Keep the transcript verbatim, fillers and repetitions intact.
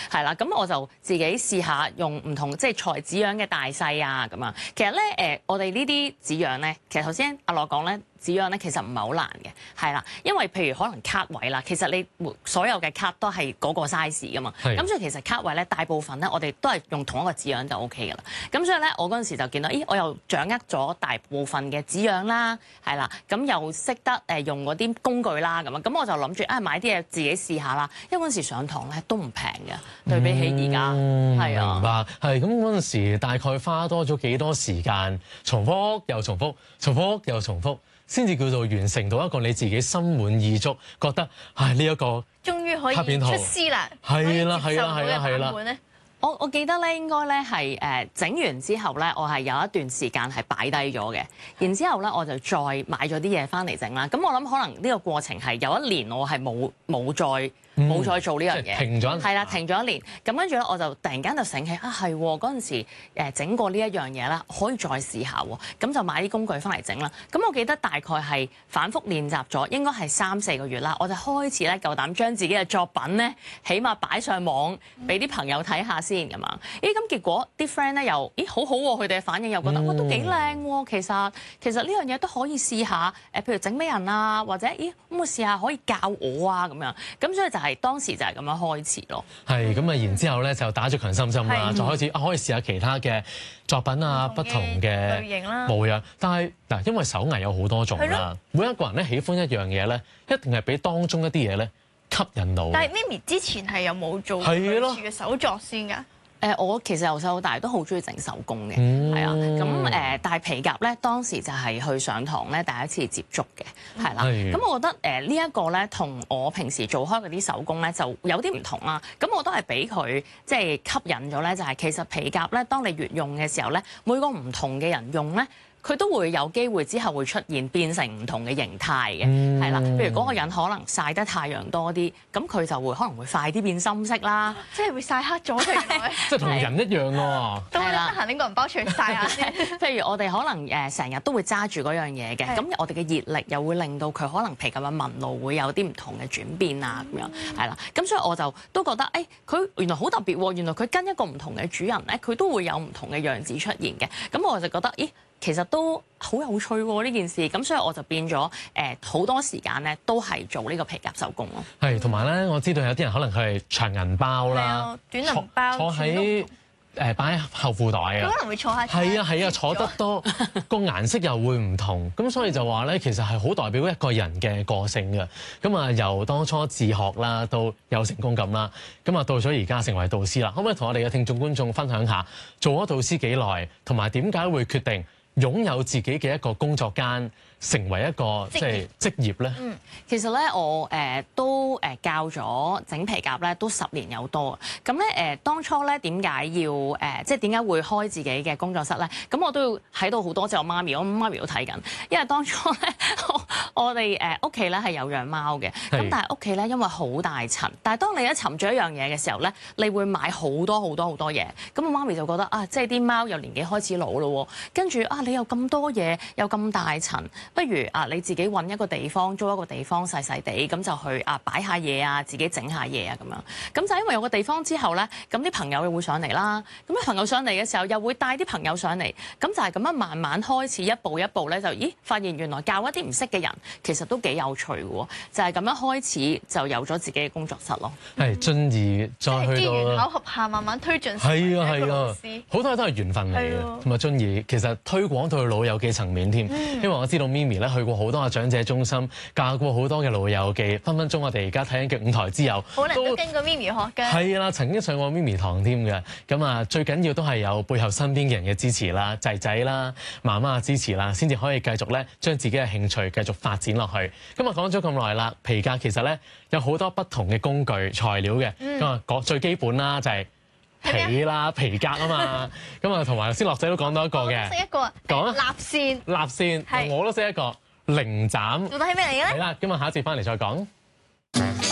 係啦，咁我就自己試下用唔同即係裁紙樣嘅大細啊咁啊。其實咧誒、呃，我哋呢啲紙樣咧，其實頭先阿樂講咧。紙樣咧其實唔係好難嘅，係啦，因為譬如可能卡位啦，其實你所有嘅卡都係嗰個 size 噶嘛，咁所以其實卡位咧大部分咧我哋都係用同一個紙樣就 O K 噶啦。咁所以咧我嗰陣時就見到，咦，我又掌握咗大部分嘅紙樣啦，係啦，咁又識得誒用嗰啲工具啦，咁啊，咁我就諗住啊買啲嘢自己試下啦，因為嗰陣時上堂咧都唔平嘅，對比起而家，係啊、嗯， 明白，係咁嗰陣時大概花多咗幾多時間，重複又重複，重複又重複。先至叫做完成到一個你自己心滿意足，覺得唉呢一個終於可以出師啦， 係啦係啦係啦係啦。 我我記得咧，應該咧係誒整完之後咧，我係有一段時間係擺低咗嘅。然之後咧，我就再買咗啲嘢翻嚟整啦。咁我諗可能呢個過程係有一年我係冇冇再冇、嗯、再做呢樣嘢， 停咗係啦，停咗一年。咁跟住咧，我就突然間就醒起啊，係嗰陣時誒整過呢一樣嘢啦，可以再試下喎。咁就買啲工具翻嚟整啦。咁我記得大概係反覆練習咗，應該係三四個月啦。我就開始咧夠膽將自己嘅作品咧，起碼擺上網俾啲朋友睇下。先咁嘛？咦咁結果啲 friend 咧又咦好好喎，佢哋嘅反應又覺得哇、嗯、都幾靚喎。其實其實呢樣嘢都可以試下誒，譬如整咩人啊，或者咦咁我試下可以教我啊咁樣。咁所以就係、是、當時就係咁樣開始咯。係咁啊，然之後咧就打咗強心針啦，就開始啊可以試下其他嘅作品啊，不同嘅類型啦模樣。但係嗱，因為手藝有好多種啦，每一個人咧喜歡一樣嘢咧，一定係俾當中一啲嘢咧吸引到。 但係 Mimi 之前係有冇做類似嘅手作先㗎？ 誒，我其實由細到大都好中意整手工嘅，係啊、嗯。咁誒，但係皮夾咧，當時就係去上堂咧第一次接觸嘅，係啦。咁的我覺得誒呢一個咧，同我平時做開嗰啲手工咧就有啲唔同啦。咁我都係俾佢即係吸引咗咧，就係、是、其實皮夾咧，當你越用嘅時候咧，每個唔同嘅人用咧，佢都會有機會之後會出現變成唔同嘅形態嘅，係啦、嗯。譬如嗰個人可能曬得太陽多啲，咁佢就會可能會快啲變深色啦， 即係會曬黑咗佢。 即係同人一樣喎。 都係啦，得閒拎個銀包出去曬下先。 譬如我哋可能誒成日都會揸住嗰樣嘢嘅，咁我哋嘅熱力又會令到佢可能皮夾嘅紋路會有啲唔同嘅轉變啊咁樣，係啦。咁所以我就都覺得誒，佢、欸、原來好特別喎，原來佢跟一個唔同嘅主人咧，佢都會有唔同嘅樣子出現嘅。咁我就覺得咦。其實都好有趣喎呢件事，咁所以我就變咗誒好多時間咧，都係做呢個皮夾手工咯。 係，同埋咧，我知道有啲人可能佢係長銀包啦， 短銀包坐喺誒擺喺後褲袋啊， 可能會坐下。 係啊係啊，坐得多個顏色又會唔同，咁所以就話咧，其實係好代表一個人嘅個性嘅。咁啊，由當初自學啦，到有成功感啦，咁啊到咗而家成為導師啦，可唔可以同我哋嘅聽眾觀眾分享下做咗導師幾耐，同埋點解會決定擁有自己嘅一個工作間，成為一個即係職業咧？嗯， 其實咧我誒、呃、都誒教咗整皮夾咧，都十年有多。咁咧誒當初咧點解要誒、呃、即係點解會開自己嘅工作室咧？咁我都要喺度好多謝我媽咪，我媽咪都睇緊。因為當初咧我哋誒屋企咧係有養貓嘅，咁是但係屋企咧因為好大塵，但係當你一沉住一樣嘢嘅時候咧，你會買好多好多好多嘢。咁我媽咪就覺得啊，即係啲貓又年紀開始老咯，跟住啊你有咁多嘢，有咁大塵。不如啊，你自己揾一個地方，租一個地方細細地，咁就去啊擺下嘢啊，自己整下嘢啊咁樣。咁就因為有個地方之後咧，咁啲朋友又會上嚟啦。咁啲朋友上嚟嘅時候，又會帶啲朋友上嚟。咁就係咁樣慢慢開始，一步一步咧，就咦發現原來教一啲唔識嘅人，其實都幾有趣嘅喎。就係咁樣開始，就有咗自己嘅工作室咯。 係俊怡再去到機緣巧合下，慢慢推進。 係啊係啊，好多嘢都係緣分嚟嘅。同埋俊怡其實推廣到去老友記層面添，因為我知道 Mimi 咧去過好多嘅長者中心，教過好多嘅老友記，分分鐘我哋而家睇緊嘅舞台之友， 可能都跟過 Mimi 學嘅。係啦，曾經上過 Mimi 堂添嘅。咁啊，最緊要都係有背後身邊嘅人嘅支持啦，仔仔啦、媽媽嘅支持啦，先至可以繼續咧將自己嘅興趣繼續發展落去。今日講咗咁耐啦，皮革其實咧有好多不同嘅工具材料嘅，咁啊講最基本啦就係皮啦、皮革啊嘛，咁啊同埋頭先樂仔都講到一個嘅， 識一個講啊，蠟線， 蠟線，係我都識一個零斬， 到底係咩嚟嘅咧？ 係啦，今日下一節翻嚟再講。